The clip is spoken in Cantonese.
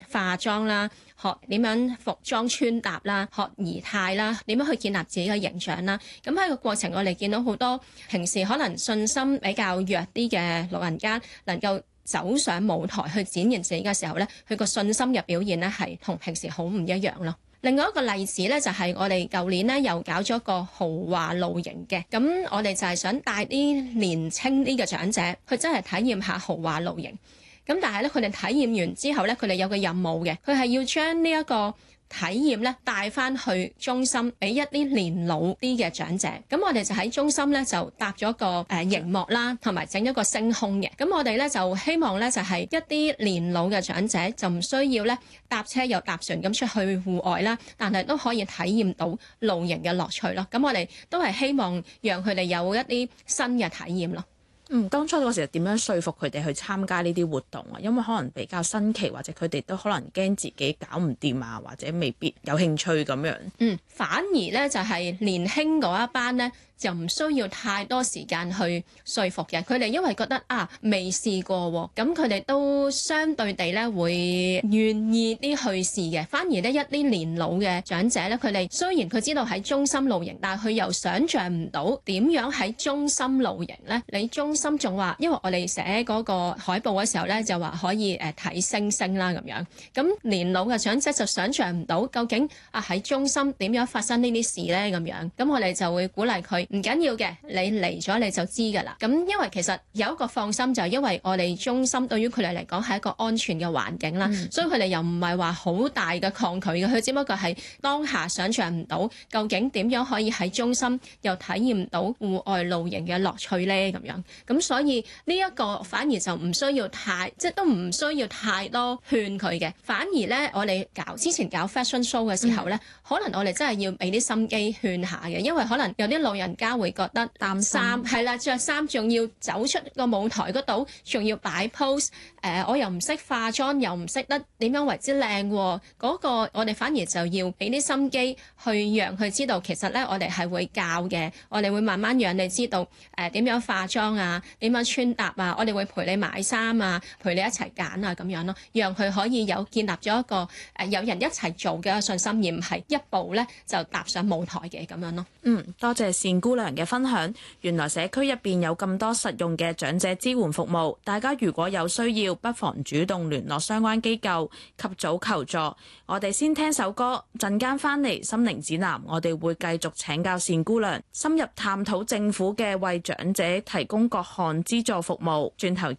化妝啦，學點樣服裝穿搭啦，學儀態啦，點樣去建立自己嘅形象啦。咁喺個過程，我哋見到好多平時可能信心比較弱啲嘅老人家，能夠走上舞台去展現自己嘅時候咧，佢個信心嘅表現咧係同平時好唔一樣咯。另外一個例子咧，就係我哋舊年咧又搞咗個豪華露營嘅，咁我哋就係想帶啲年青啲嘅長者去真係體驗下豪華露營。咁但係咧，佢哋體驗完之後咧，佢哋有個任務嘅，佢係要將呢一個體驗咧帶翻去中心俾一啲年老啲嘅長者。咁我哋就喺中心咧就搭咗個熒幕啦，同埋整咗個星空嘅。咁我哋咧就希望咧就係一啲年老嘅長者就唔需要咧搭車又搭船咁出去戶外啦，但係都可以體驗到露營嘅樂趣咯。咁我哋都係希望讓佢哋有一啲新嘅體驗咯。 當初嗰時點樣說服佢哋去參加呢啲活動啊？因為可能比較新奇，或者佢哋都可能驚自己搞唔掂啊，或者未必有興趣咁樣。 反而咧就係年輕嗰一班咧，就唔需要太多時間去說服嘅。佢哋因為覺得未試過喎，咁佢哋都相對地咧會願意啲去試嘅。反而咧一啲年老嘅長者咧，佢哋雖然佢知道喺中心露營，但係佢又想像唔到點樣喺中心露營咧。你中心仲話，因為我哋寫嗰個海報嘅時候咧，就話可以睇星星啦咁樣。咁年老嘅長者就想像唔到究竟喺中心點樣發生呢啲事咧咁樣。咁我哋就會鼓勵佢。唔緊要嘅，你嚟咗你就知㗎啦。咁因為其實有一個放心，就係因為我哋中心對於佢哋嚟講係一個安全嘅環境啦，所以佢哋又唔係話好大嘅抗拒嘅。佢只不過係當下想像唔到究竟點樣可以喺中心又體驗到戶外露營嘅樂趣咧咁樣。咁所以呢一個反而就唔需要太，即係都唔需要太多勸佢嘅。反而咧，我哋之前搞 fashion show 嘅時候咧，可能我哋真係要俾啲心機勸下嘅，因為可能有啲老人家會覺得擔心，係啦，着衫仲要走出個舞台嗰度，仲要擺 pose，我又唔識化妝，又唔識得點樣為之靚喎。嗰個我哋反而就要俾啲心機去讓佢知道，其實咧我哋係會教嘅，我哋會慢慢讓你知道點樣化妝啊，點樣穿搭啊，我哋會陪你買衫啊，陪你一齊揀啊咁樣咯，讓佢可以有建立咗一個有人一齊做嘅信心，而唔係一步咧就踏上舞台嘅咁樣咯。 多謝單姑娘嘅分享。原來社區入邊有咁多實用嘅長者支援服務，大家如果有需要，不妨主動聯絡相關機構及早求助。我哋先聽首歌，陣間翻嚟心靈指南，我哋會繼續請教單姑娘，深入探討政府嘅為長者提供各項資助服務。轉頭